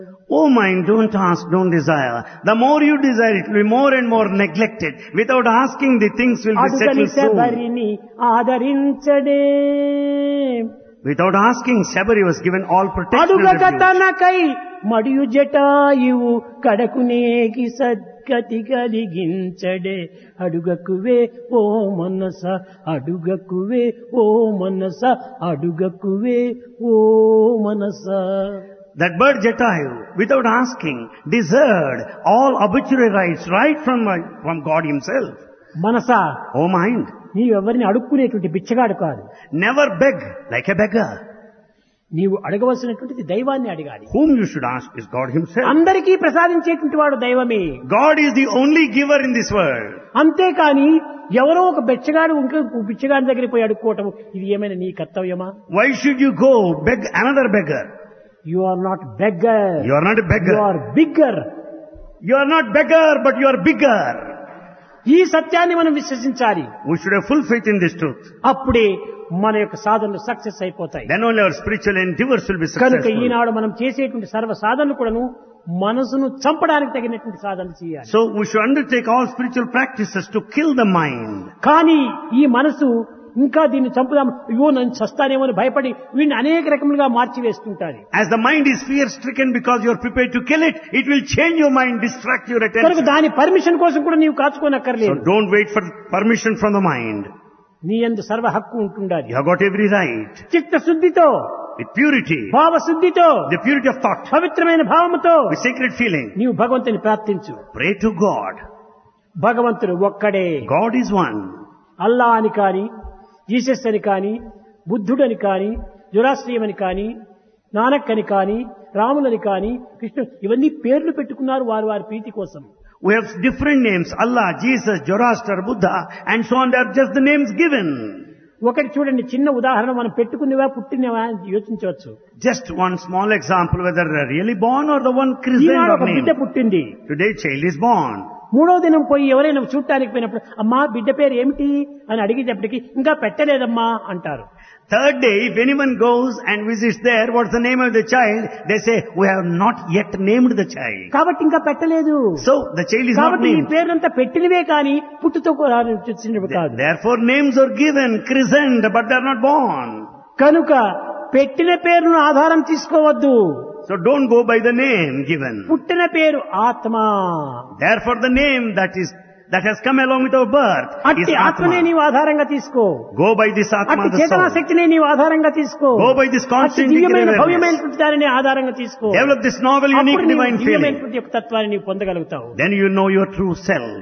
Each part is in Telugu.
Oh mind, don't ask, don't desire. The more you desire, it will be more and more neglected. Without asking, the things will be settled అడుగని soon. శబరిని ఆదరించడే. Without asking, Sabari was given all protection and అడుగక refuge. తనకై మడియు Jatayu కడకునేకి సద్గతి కలిగించడే. అడుగకువే ఓ మనస, అడుగకువే ఓ మనస, అడుగకువే ఓ మనస. That bird Jatayu, without asking, deserved all obituary rights right from God himself. Manasa, Oh mind, నీవు ఎవరిని అడుక్కునేటువంటి బిచ్చగాడు కాదు. never beg like a beggar. నీవు అడగవలసినటువంటిది దైవాన్ని అడగాలి. Whom you should ask is God himself. అందరికీ ప్రసాదించేటువంటి వాడు దైవమే. God is the only giver in this world. అంతేకాని ఎవరో ఒక బిచ్చగాడు ఇంకో బిచ్చగాడి దగ్గరికి పోయి అడుక్కోవటం ఇది ఏమైనా నీ కర్తవ్యమా? Why should you go beg another beggar? You are not beggar, You are not a you beggar. Are bigger. You are not beggar, but you are bigger. ఈ సత్యాన్ని మనం విశ్వసించాలి. We should have full faith in this truth. అప్పుడే మన యొక్క సాధనలు సక్సెస్ అయిపోతాయి. Then only our spiritual endeavors will be కనుక successful. ఈనాడు మనం చేసేటువంటి సర్వ సాధనలు కూడాను మనసును చంపడానికి తగినటువంటి సాధనలు చేయాలి. So we should undertake all spiritual practices to kill the mind. కానీ ఈ మనసు ఇంకా దీన్ని చంపుదాం, అయ్యో నన్ను చస్తానేమో అని భయపడి వీడిని అనేక రకములుగా మార్చివేస్తుంటారు. As the mind is fear stricken because you are prepared to kill it, it will change your mind, distract your కనుక attention. దాని పర్మిషన్ కోసం కూడా నీవు So కాచుకోనక్కర్లేదు. don't wait for permission from the mind. నీ యందు సర్వ హక్కు ఉంటుండాలి. You have got every right. చిత్త శుద్ధితో, With purity, భావ శుద్ధితో, the purity of thought, పవిత్రమైన భావముతో with sacred feeling, నీవు భగవంతుని ప్రార్థించు. pray to God. భగవంతుడు ఒక్కడే. God is one. అల్లా అని కాని, జీసస్ అని కాని, బుద్ధుడని కాని, జొరాస్ట్రియమని కాని, నానక్ అని కాని, రాములని కాని, కృష్ణుడు, ఇవన్నీ పేర్లు పెట్టుకున్నారు వారి వారి ప్రీతి కోసం. We have different names, Allah, Jesus, Zoroaster, Buddha, and so on. They are just the names given. ఒకటి చూడండి, చిన్న ఉదాహరణ, మనం పెట్టుకునేవా పుట్టినవా అని యోచించవచ్చు. Just one small example, whether they're really born or the one christened Eenadu or ఒక బిడ్డ named. పుట్టింది. Today child is born. మూడో దినం పోయి ఎవరైనా చూడటానికి పోయినప్పుడు అమ్మా బిడ్డ పేరు ఏమిటి అని అడిగేటప్పటికి ఇంకా పెట్టలేదమ్మా అంటారు. Third day, if anyone goes and visits there, what's the name of the child? They say, we have not yet named the child. కాబట్టి ఇంకా పెట్టలేదు. So, the child is not కాబట్టి ఈ named. పేర్లంతా పెట్టినవే కానీ పుట్టుతో వచ్చినవి కాదు. Therefore, names are given, christened, but they are not born. కనుక పెట్టిన పేరును ఆధారం తీసుకోవద్దు. So, don't go by the name given. పుట్టిన పేరు ఆత్మ. Therefore, the name that has come along with our birth is అట్టి ఆత్మనే Atma. నీవు ఆధారంగా తీసుకో. Go by this Atma, అట్టి the చేతనా soul. శక్తిని నీవు ఆధారంగా తీసుకో. Go by this అట్టి constant దివ్యమైన awareness. భవ్యమైనటువంటి దానిని ఆధారంగా తీసుకో. Develop this novel, అప్పుడు unique, నీవు divine feeling. దివ్యమైనటువంటి యొక్క తత్వాన్ని నీవు పొందగలుగుతావు. Then you know your true self.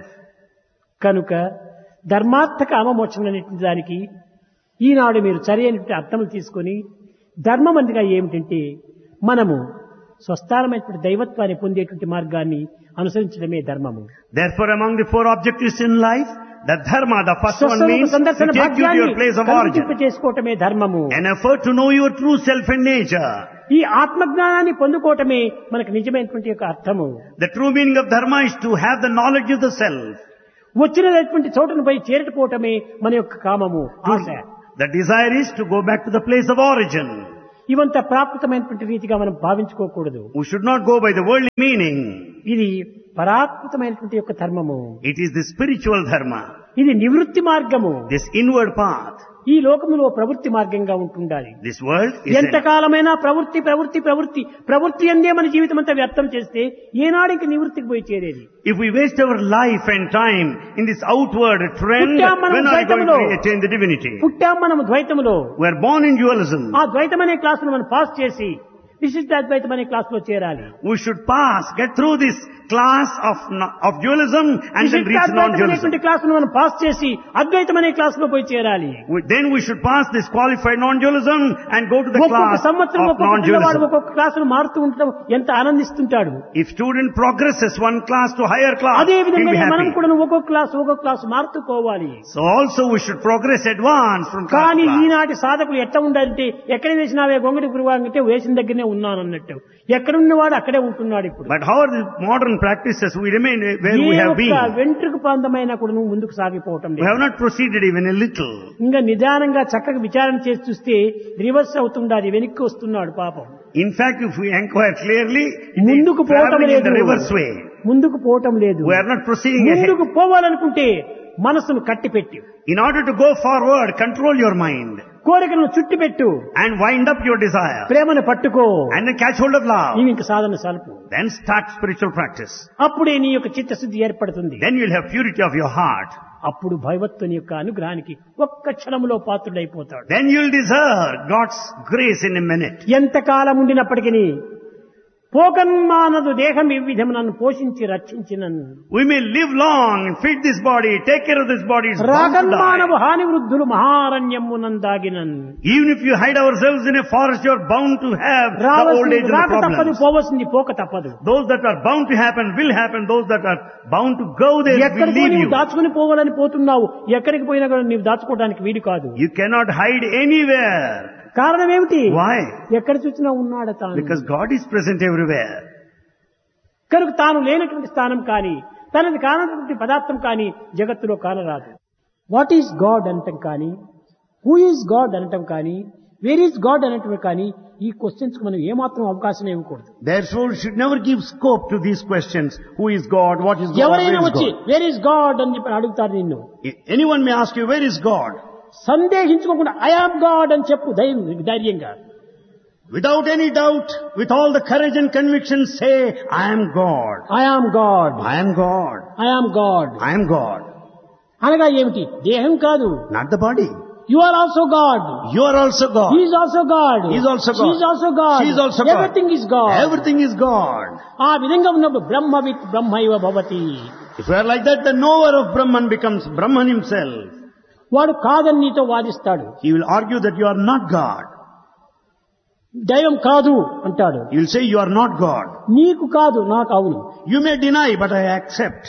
కనుక ధర్మార్థ కామమోక్షం అనేటువంటి దానికి ఈనాడు మీరు సరైనటువంటి అర్థములు తీసుకొని ధర్మం అనగా ఏమిటంటే మనము స్వస్థానమైనటువంటి దైవత్వాన్ని పొందేటువంటి మార్గాన్ని అనుసరించడమే ధర్మము. Therefore, among the four objectives in life, the dharma, the first one స్వస్వరూప means to సందర్శన take you to భాగ్యాన్ని your place of origin. కల్పింప చేసుకోవటమే ధర్మము. An effort to know your true self and nature. ఈ ఆత్మజ్ఞానాన్ని పొందుకోవటమే మనకు నిజమైనటువంటి యొక్క అర్థము. The true meaning of dharma is to have the knowledge of the self. వచ్చినటువంటి చోటును పోయి చేరుకోవటమే మన యొక్క కామము, ఆశ. The desire is to go back to the place of origin. ఇవంతా ప్రాకృతమైనటువంటి రీతిగా మనం భావించుకోకూడదు. We should not go by the worldly meaning. ఇది పరాకృతమైనటువంటి యొక్క ధర్మము. It is the spiritual dharma, ఇది నివృత్తి మార్గము. this inward path. ఈ లోకములో ప్రవృత్తి మార్గంగా ఉంటుండాలి. This world is ఎంతకాలమైనా ప్రవృత్తి ప్రవృత్తి ప్రవృత్తి ప్రవృత్తి అందే మన జీవితం అంతా వ్యర్థం చేస్తే ఏనాడు ఇంక నివృత్తికి పోయి చేరేది? If we waste our life and time in this outward trend, పుట్టాం మనం when are we going to ద్వైతములో. attain the divinity? పుట్టాం మనం ద్వైతములో. We are born in dualism. ఆ ద్వైతం అనే క్లాసును మనం పాస్ చేసి విశిష్టాద్వైతం అనే క్లాస్ లో చేరాలి. We should get through this class of dualism and then reach విశిష్టాద్వైతం non-dualism. అనేటువంటి క్లాసును మనం పాస్ చేసి అద్వైతం అనే క్లాస్ లో పోయి చేరాలి. Then we should pass this qualified non-dualism and go to the ఒక్కొక్క class సంవత్సరం of ఒక్కొక్క పిల్లవాడు non-dualism. ఒక్కొక్క క్లాసును మారుతూ ఉండటం ఎంత ఆనందిస్తుంటాడు. If student progresses one class to higher class, అదే he'll be విధంగా మనం happy. కూడా ఒక్కొక్క క్లాసు మారుతూ పోవాలి. So also we should progress, advance from class కానీ to class. ఈనాటి సాధకులు ఎట్లా ఉండాలంటే ఎక్కడ వేసినావే గొంగడి పురుగు అంటే వేసిన దగ్గరనే ఉన్నానన్నట్టు. ఎక్కడున్నవాడు అక్కడే ఉంటున్నాడు ఇప్పుడు. But how are the modern practices? We remain where we have been. వెంట్రుకు ప్రాంతమైన కూడా నువ్వు ముందుకు సాగిపోవటం We లేదు. have not proceeded even a little. ఇంకా నిదానంగా చక్కగా విచారణ చేసి చూస్తే రివర్స్ అవుతుండాలి, వెనక్కి వస్తున్నాడు పాపం. In fact, if we inquire clearly, it ముందుకు is పోవటం traveling in లేదు, the reverse way. ముందుకు పోవటం లేదు. We are not proceeding ahead. ముందుకు పోవాలనుకుంటే మనసును కట్టిపెట్టి, In order to go forward, control your mind కోరికలను చుట్టిపెట్టు, and wind up your desire. ప్రేమను పట్టుకో, And then catch hold of love. నీవు ఇంక సాధన సలుపు. Then start spiritual practice. అప్పుడే నీ యొక్క చిత్తశుద్ధి ఏర్పడుతుంది. Then you'll have purity of your heart. అప్పుడు భగవత్తుని యొక్క అనుగ్రహానికి ఒక్క క్షణంలో పాత్రుడైపోతాడు. Then you'll deserve God's grace in a minute. ఎంతకాలం ఉండినప్పటికీ పోకన్మానదు దేహం ఈ విధము నన్ను పోషించి రక్షించినను. We may live long and feed this body, take care of this body. It's bound to రాగన్మానవు die. హాని వృద్ధులు మహారణ్యమునందాగినన్. Even if you hide ourselves in a forest, you're bound to have the old age and the రాక తప్పదు, problems. పోవలసింది పోక తప్పదు. Those that are bound to happen will happen. Those that are bound to go there will ఎక్కడికో leave నీవు you. దాచుకుని పోవాలని పోతున్నావు, ఎక్కడికి పోయినా కూడా నీవు దాచుకోవడానికి వీలు కాదు. You cannot hide anywhere. కారణం ఏమిటి? Why? ఎక్కడ చూసినా ఉన్నాడు తాను. Because God is present everywhere. కనుక తాను లేనటువంటి స్థానం కానీ, తనది కానటువంటి పదార్థం కానీ జగత్తులో కానరాదు. వాట్ ఈజ్ గాడ్ అనటం కానీ, హూ ఈజ్ గాడ్ అనటం కానీ, వేర్ ఈజ్ గాడ్ అనటం కానీ, ఈ క్వశ్చన్స్ కు మనం ఏమాత్రం అవకాశం ఇవ్వకూడదు. Therefore, we should never give scope to these questions. Who is God? What is God? ఎవరైనా Where is వచ్చి God? వేర్ ఈజ్ గాడ్ అని చెప్పి అడుగుతారు నిన్ను. Anyone may ask you, where is God? సందేహించుకోకుండా I am God అని చెప్పు ధైర్యంగా. Without any doubt, with all the courage and conviction, say, I am God. I am God, I am God. I am God I am God. అనగా ఏమిటి? దేహం కాదు. Not the body. You are also God. You are also God. He is also God. He is also God. She is also God. She is also God. Everything is God. Everything is God. ఆ విధంగా ఉన్నప్పుడు బ్రహ్మవిత్ బ్రహ్మైవ భవతి. If you are like that, the knower of Brahman becomes Brahman himself. వాడు కాదని నీతో వాదిస్తాడు. He will argue that you are not God. దైవం కాదు అంటాడు. He will say you are not God. నీకు కాదు, నాకు అవును. You may deny, but I accept.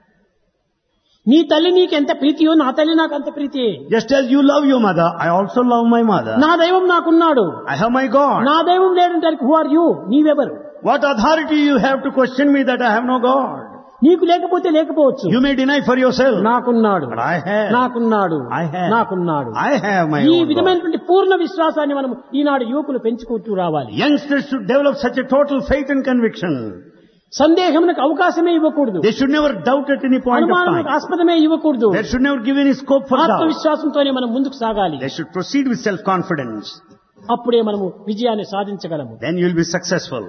నీ తల్లి నీకు ఎంత ప్రీతియో నా తల్లి నాకు అంత ప్రీతి. Just as you love your mother, I also love my mother. నా దైవం నాకున్నాడు. I have my God. నా దైవం లేదంటే who are you? నీవెవరు? What authority you have to question me that I have no God? నీకు లేకపోతే లేకపోవచ్చు. You may deny for yourself. నాకున్నాడు, But I have. నాకున్నాడు, I have. నాకున్నాడు. I have my ఈ own God. విధమైనటువంటి పూర్ణ విశ్వాసాన్ని మనం ఈనాడు యువకులు పెంచుకుంటూ రావాలి. Youngsters should develop such a total faith and conviction. సందేహమునకు అవకాశమే ఇవ్వకూడదు. They should never doubt at any point of అనుమానానికి time. ఆస్పదమే ఇవ్వకూడదు. They should never give any scope for doubt. ఆత్మవిశ్వాసంతోనే మనం ముందుకు సాగాలి. They should proceed with self-confidence. అప్పుడే మనము విజయాన్ని సాధించగలము. Then you will be successful.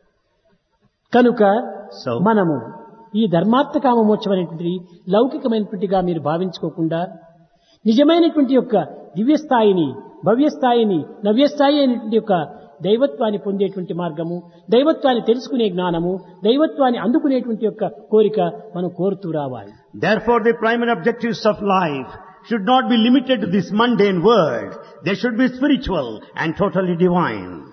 కనుక So, మనము ఈ ధర్మార్థ కామ మోక్షం అనేటువంటి లౌకికమైనటువంటిగా మీరు భావించుకోకుండా నిజమైనటువంటి యొక్క దివ్యస్థాయిని, భవ్యస్థాయిని, నవ్యస్థాయి అనేటువంటి యొక్క దైవత్వాన్ని పొందేటువంటి మార్గము, దైవత్వాన్ని తెలుసుకునే జ్ఞానము, దైవత్వాన్ని అందుకునేటువంటి యొక్క కోరిక మనం కోరుతూ రావాలి. therefore, the primary objectives of life should not be limited to this mundane world. They should be spiritual and totally divine.